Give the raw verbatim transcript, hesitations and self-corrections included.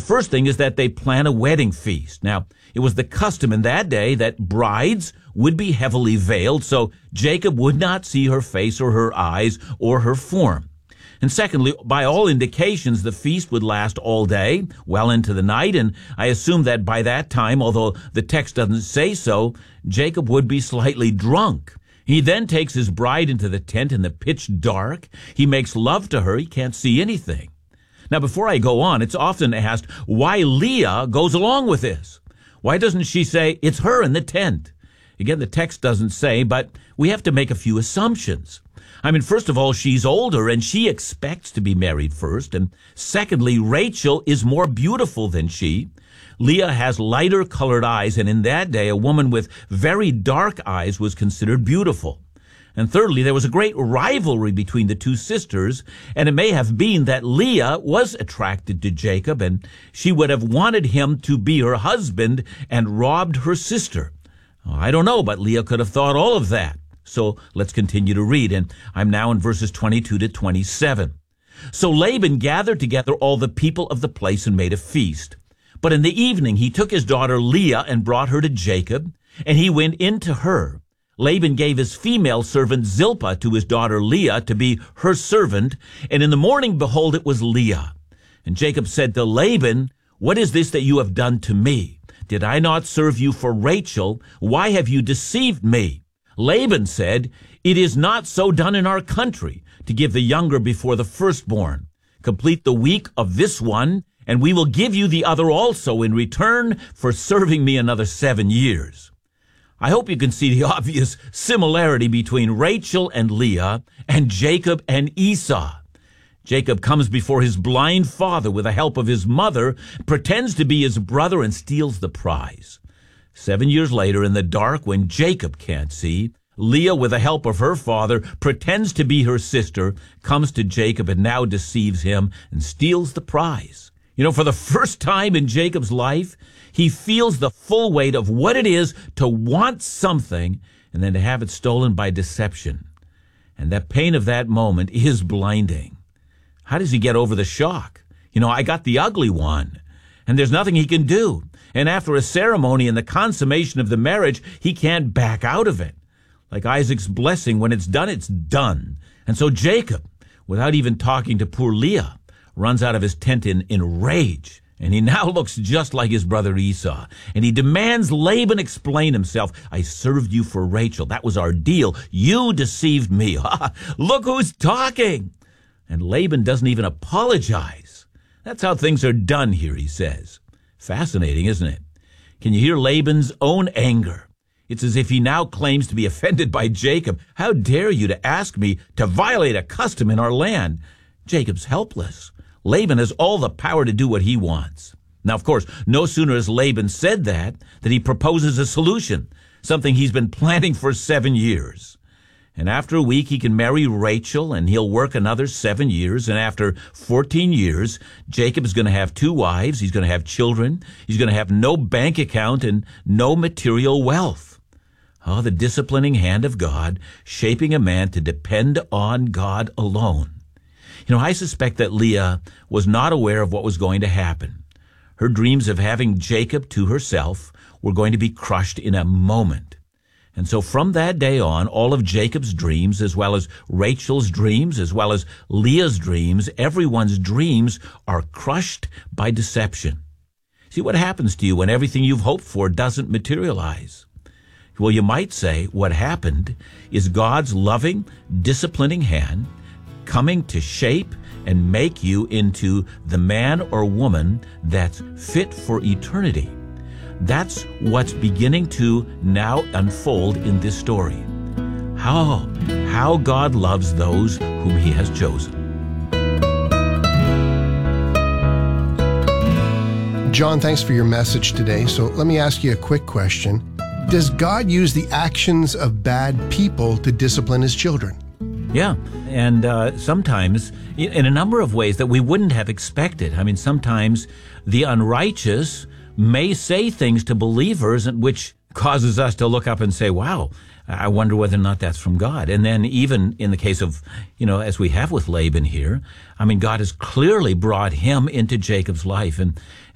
first thing is that they plan a wedding feast. Now, it was the custom in that day that brides would be heavily veiled, so Jacob would not see her face or her eyes or her form. And secondly, by all indications, the feast would last all day, well into the night, and I assume that by that time, although the text doesn't say so, Jacob would be slightly drunk. He then takes his bride into the tent in the pitch dark. He makes love to her. He can't see anything. Now, before I go on, it's often asked why Leah goes along with this. Why doesn't she say, it's her in the tent? Again, the text doesn't say, but we have to make a few assumptions. I mean, first of all, she's older and she expects to be married first. And secondly, Rachel is more beautiful than she. Leah has lighter colored eyes, and in that day, a woman with very dark eyes was considered beautiful. And thirdly, there was a great rivalry between the two sisters, and it may have been that Leah was attracted to Jacob, and she would have wanted him to be her husband and robbed her sister. I don't know, but Leah could have thought all of that. So let's continue to read, and I'm now in verses twenty-two to twenty-seven. So Laban gathered together all the people of the place and made a feast. But in the evening he took his daughter Leah and brought her to Jacob, and he went in to her. Laban gave his female servant Zilpah to his daughter Leah to be her servant, and in the morning, behold, it was Leah. And Jacob said to Laban, what is this that you have done to me? Did I not serve you for Rachel? Why have you deceived me? Laban said, it is not so done in our country to give the younger before the firstborn. Complete the week of this one, and we will give you the other also in return for serving me another seven years. I hope you can see the obvious similarity between Rachel and Leah and Jacob and Esau. Jacob comes before his blind father with the help of his mother, pretends to be his brother, and steals the prize. Seven years later, in the dark, when Jacob can't see, Leah, with the help of her father, pretends to be her sister, comes to Jacob and now deceives him and steals the prize. You know, for the first time in Jacob's life, he feels the full weight of what it is to want something and then to have it stolen by deception. And that pain of that moment is blinding. How does he get over the shock? You know, I got the ugly one, and there's nothing he can do. And after a ceremony and the consummation of the marriage, he can't back out of it. Like Isaac's blessing, when it's done, it's done. And so Jacob, without even talking to poor Leah, runs out of his tent in, in rage. And he now looks just like his brother Esau. And he demands Laban explain himself. I served you for Rachel. That was our deal. You deceived me. Look who's talking. And Laban doesn't even apologize. That's how things are done here, he says. Fascinating, isn't it? Can you hear Laban's own anger? It's as if he now claims to be offended by Jacob. How dare you to ask me to violate a custom in our land? Jacob's helpless. Laban has all the power to do what he wants. Now, of course, no sooner has Laban said that, that he proposes a solution, something he's been planning for seven years. And after a week, he can marry Rachel, and he'll work another seven years. And after fourteen years, Jacob is going to have two wives. He's going to have children. He's going to have no bank account and no material wealth. Oh, the disciplining hand of God, shaping a man to depend on God alone. You know, I suspect that Leah was not aware of what was going to happen. Her dreams of having Jacob to herself were going to be crushed in a moment. And so from that day on, all of Jacob's dreams, as well as Rachel's dreams, as well as Leah's dreams, everyone's dreams are crushed by deception. See what happens to you when everything you've hoped for doesn't materialize. Well, you might say what happened is God's loving, disciplining hand coming to shape and make you into the man or woman that's fit for eternity. That's what's beginning to now unfold in this story. How, how God loves those whom he has chosen. John, thanks for your message today. So let me ask you a quick question. Does God use the actions of bad people to discipline his children? Yeah, and uh, sometimes in a number of ways that we wouldn't have expected. I mean, sometimes the unrighteous may say things to believers which causes us to look up and say, wow, I wonder whether or not that's from God. And then even in the case of, you know, as we have with Laban here, I mean, God has clearly brought him into Jacob's life. And